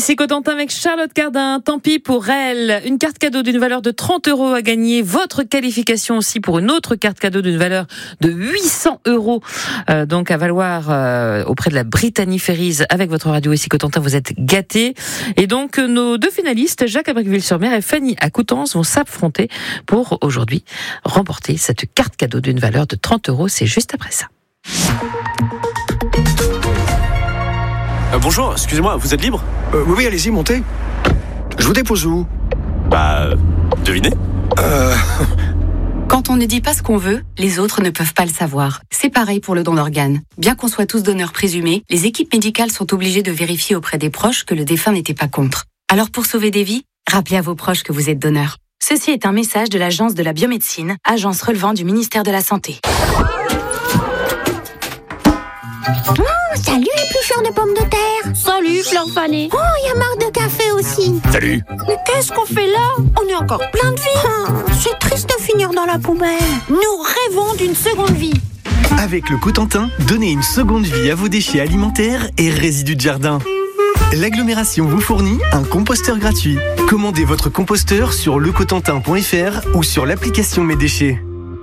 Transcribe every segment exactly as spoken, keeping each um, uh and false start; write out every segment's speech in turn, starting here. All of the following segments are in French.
Ici Cotentin avec Charlotte Cardin. Tant pis pour elle. Une carte cadeau d'une valeur de trente euros à gagner. Votre qualification aussi pour une autre carte cadeau d'une valeur de huit cents euros. Euh, donc à valoir euh, auprès de la Brittany Ferries avec votre radio. Ici Cotentin, vous êtes gâtés. Et donc nos deux finalistes, Jacques à Bricqueville-sur-Mer et Fanny à Coutances, vont s'affronter pour aujourd'hui remporter cette carte cadeau d'une valeur de trente euros. C'est juste après ça. Euh, bonjour, excusez-moi, vous êtes libre ? euh, Oui, oui, allez-y, montez. Je vous dépose où ? Bah, euh, devinez. Euh... Quand on ne dit pas ce qu'on veut, les autres ne peuvent pas le savoir. C'est pareil pour le don d'organes. Bien qu'on soit tous donneurs présumés, les équipes médicales sont obligées de vérifier auprès des proches que le défunt n'était pas contre. Alors pour sauver des vies, rappelez à vos proches que vous êtes donneur. Ceci est un message de l'Agence de la biomédecine, agence relevant du ministère de la Santé. Oh, salut les plucheurs de pommes de terre. Salut Fleur Fanny. Oh, il y a marre de café aussi. Salut. Mais qu'est-ce qu'on fait là? On est encore plein de vie. Oh, c'est triste de finir dans la poubelle. Nous rêvons d'une seconde vie. Avec le Cotentin, donnez une seconde vie à vos déchets alimentaires et résidus de jardin. L'agglomération vous fournit un composteur gratuit. Commandez votre composteur sur lecotentin point f r ou sur l'application Mes Déchets.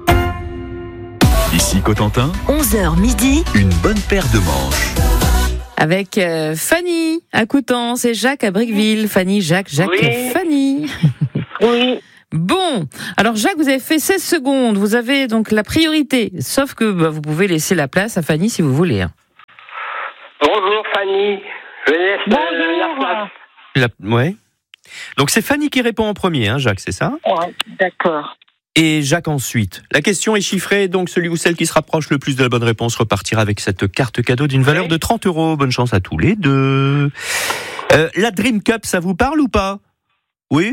Ici Cotentin, onze heures midi, une bonne paire de manches. Avec euh, Fanny à Coutances et Jacques à Bricqueville. Fanny, Jacques, Jacques, Oui. Fanny. Oui. Bon, alors Jacques, vous avez fait seize secondes. Vous avez donc la priorité. Sauf que bah, vous pouvez laisser la place à Fanny si vous voulez. Hein. Bonjour Fanny. Je laisse euh, la place. La... Ouais. Donc c'est Fanny qui répond en premier, hein, Jacques, c'est ça ? Ouais, d'accord. Et Jacques ensuite. La question est chiffrée, donc celui ou celle qui se rapproche le plus de la bonne réponse repartira avec cette carte cadeau d'une valeur de trente euros. Bonne chance à tous les deux. Euh, la Dream Cup, ça vous parle ou pas ? Oui ?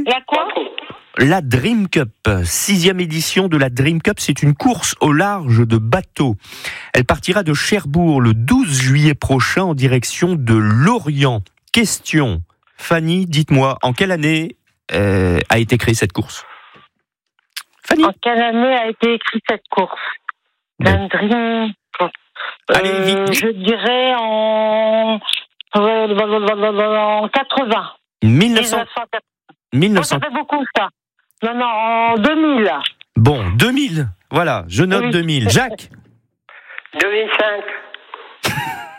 La quoi ? La Dream Cup, sixième édition de la Dream Cup, c'est une course au large de bateaux. Elle partira de Cherbourg le douze juillet prochain en direction de Lorient. Question, Fanny, dites-moi, en quelle année euh, a été créée cette course ? Fanny ? En quelle année a été écrite cette course ? Bon. Dream... Allez, euh, vite, vite. Je dirais en... en quatre-vingts. mille neuf cents... mille neuf cent quatre-vingts. mille neuf Oh, ça cents... fait beaucoup ça. Non, non, en deux mille. Bon, deux mille, voilà, je note Oui. deux mille. Jacques ? deux mille cinq.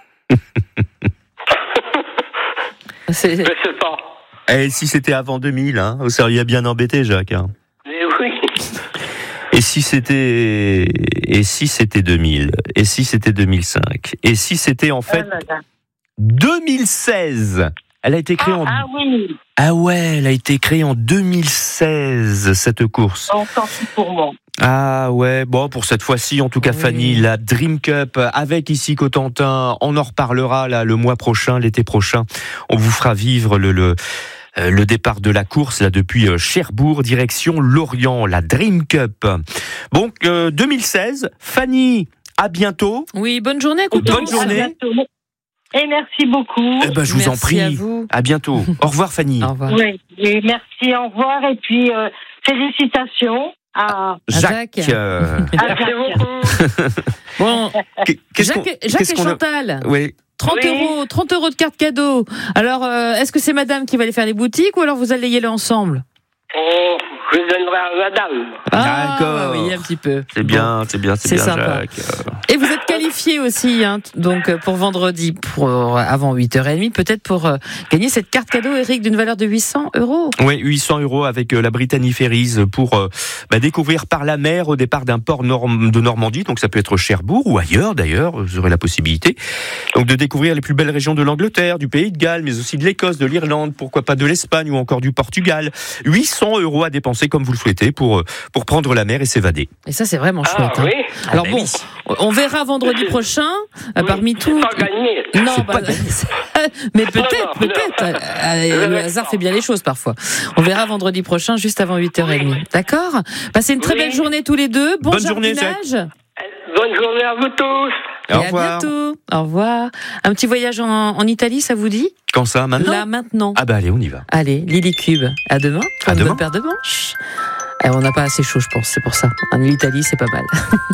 C'est... Je sais pas. Eh, si c'était avant deux mille, hein, vous seriez bien embêté, Jacques. Hein. Mais oui. Et si c'était... Et si c'était deux mille ? Et si c'était deux mille cinq ? Et si c'était en fait Ah, madame. deux mille seize ? Elle a été créée ah, en... ah oui. Ah ouais, elle a été créée en deux mille seize, cette course. On s'en fout pour moi. Ah ouais, bon, pour cette fois-ci, en tout cas, Oui. Fanny, la Dream Cup, avec ici Cotentin, on en reparlera là le mois prochain, l'été prochain. On vous fera vivre le... le euh, le départ de la course là depuis euh, Cherbourg direction Lorient, la Dream Cup. Donc euh, deux mille seize, Fanny, à bientôt. Oui, bonne journée à Coutances. Bonne journée. À bientôt. Et merci beaucoup. Eh ben, je vous en Merci prie. à vous. À bientôt. Au revoir Fanny. Au revoir. Oui, et merci, au revoir. Et puis, euh, félicitations à... Jacques. Jacques. euh, à Jacques. Bon, qu'est-ce Jacques, qu'on- Jacques qu'est-ce et qu'on a- Chantal. Oui. trente Oui. euros, trente euros de carte cadeau. Alors, euh, est-ce que c'est madame qui va aller faire les boutiques ou alors vous allez y aller ensemble? Oh, je donnerai à madame. Ah, D'accord. oui, un petit peu. C'est bien, c'est bien, c'est C'est bien, sympa. Jacques. Et vous êtes qualifié aussi, hein, donc euh, pour vendredi, pour euh, avant huit heures trente, peut-être pour euh, gagner cette carte cadeau, Eric, d'une valeur de huit cents euros. Oui, huit cents euros avec euh, la Brittany Ferries pour euh, bah, découvrir par la mer au départ d'un port norm- de Normandie, donc ça peut être Cherbourg ou ailleurs d'ailleurs, vous aurez la possibilité. Donc de découvrir les plus belles régions de l'Angleterre, du Pays de Galles, mais aussi de l'Écosse, de l'Irlande, pourquoi pas de l'Espagne ou encore du Portugal. huit cents euros à dépenser comme vous le souhaitez pour, euh, pour prendre la mer et s'évader. Et ça, c'est vraiment Ah chouette. hein. oui, Alors bah bon, oui. on verra vendredi prochain, euh, oui, parmi c'est tout. pas gagné. Non, C'est bah, pas gagné. mais peut-être, non, peut-être. non. Euh, Le hasard fait bien les choses parfois. On verra vendredi prochain, juste avant huit heures trente. D'accord ? Passez une très Oui. belle journée tous les deux. Bon Bonne journée, jardinage. Bonne journée à vous tous. Et Au à revoir. bientôt. Au revoir. Un petit voyage en, en Italie, ça vous dit ? Quand ça, maintenant Là, maintenant. Ah bah allez, on y va. Allez, Lily Cube. À demain. Pour À une demain. bonne paire de manches. Eh, on n'a pas assez chaud, je pense. C'est pour ça. En Italie, c'est pas mal.